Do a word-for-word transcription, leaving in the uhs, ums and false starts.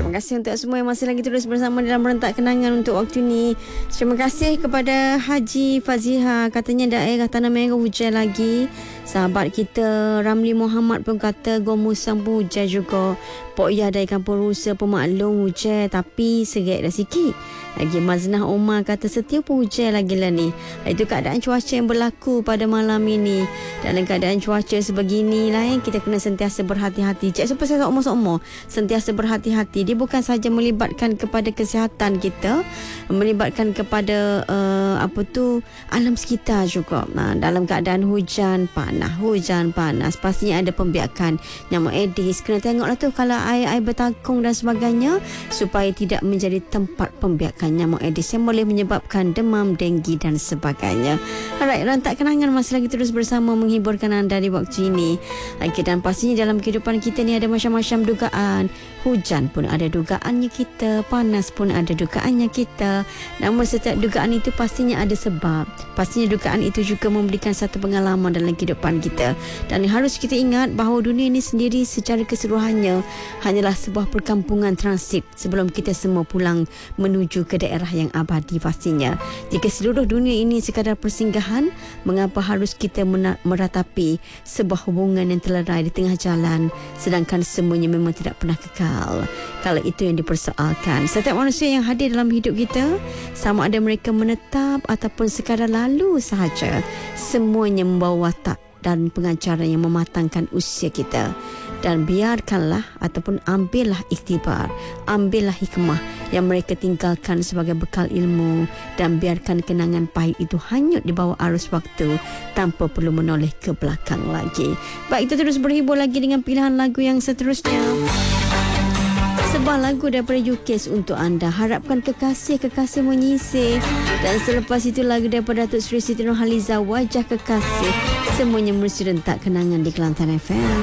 Terima kasih untuk semua yang masih lagi terus bersama dalam Rentak Kenangan untuk waktu ni. Terima kasih kepada Haji Faziha, katanya daerah Tanah Merah hujan lagi. Sahabat kita Ramli Muhammad pun kata Gomusang pun hujan juga. Pok Yah dari Kampung Rusa pemaklum hujan tapi serik dah sikit. Lagi Maznah Omar kata Setia pun hujan lagi lah ni. Itu keadaan cuaca yang berlaku pada malam ini. Dalam keadaan cuaca sebegini lah, eh, kita kena sentiasa berhati-hati. Cik Super saya sok-sok sentiasa berhati-hati. Dia bukan sahaja melibatkan kepada kesihatan kita, melibatkan kepada uh, apa tu alam sekitar juga. Nah, dalam keadaan hujan panas, hujan panas, pastinya ada pembiakan nyamuk Aedes. Kena tengoklah tu kalau air-air bertakung dan sebagainya supaya tidak menjadi tempat pembiakan nyamuk Aedes yang boleh menyebabkan demam, denggi dan sebagainya. Alright, Rentak Kenangan masih lagi terus bersama menghiburkan anda di waktu ini. Okay, dan pastinya dalam kehidupan kita ni ada macam-macam dugaan. Hujan pun ada dugaannya kita, panas pun ada dugaannya kita. Namun setiap dugaan itu pastinya ada sebab. Pastinya dugaan itu juga memberikan satu pengalaman dalam kehidupan kita. Dan harus kita ingat bahawa dunia ini sendiri secara keseluruhannya hanyalah sebuah perkampungan transit sebelum kita semua pulang menuju ke daerah yang abadi pastinya. Jika seluruh dunia ini sekadar persinggahan, mengapa harus kita meratapi sebuah hubungan yang terlerai di tengah jalan sedangkan semuanya memang tidak pernah kekal? Kalau itu yang dipersoalkan, setiap manusia yang hadir dalam hidup kita, sama ada mereka menetap ataupun sekadar lalu sahaja, semuanya membawa watak dan pengajaran yang mematangkan usia kita. Dan biarkanlah ataupun ambillah iktibar, ambillah hikmah yang mereka tinggalkan sebagai bekal ilmu, dan biarkan kenangan pahit itu hanyut di bawah arus waktu tanpa perlu menoleh ke belakang lagi. Baik, kita terus berhibur lagi dengan pilihan lagu yang seterusnya. Sebuah lagu daripada U K untuk anda. Harapkan kekasih, kekasih menyisir. Dan selepas itu lagu daripada Datuk Seri Siti Nurhaliza, Wajah Kekasih. Semuanya mesti Rentak Kenangan di Kelantan F M.